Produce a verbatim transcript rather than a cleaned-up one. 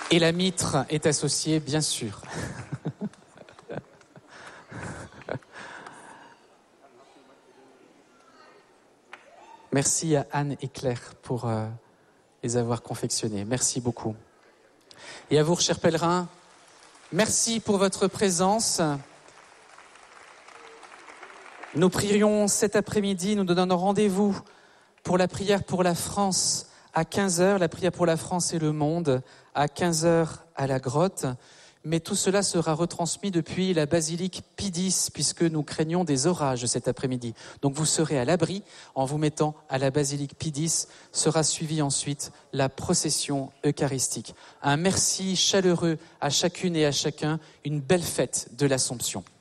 Et la mitre est associée, bien sûr. Merci à Anne et Claire pour euh, les avoir confectionnés. Merci beaucoup. Et à vous, chers pèlerins, merci pour votre présence. Nous prions cet après-midi, nous donnons rendez-vous pour la prière pour la France à quinze heures, la prière pour la France et le monde à quinze heures à la grotte. Mais tout cela sera retransmis depuis la basilique Pie X, puisque nous craignons des orages cet après-midi. Donc vous serez à l'abri en vous mettant à la basilique Pie X. Sera suivie ensuite la procession eucharistique. Un merci chaleureux à chacune et à chacun. Une belle fête de l'Assomption.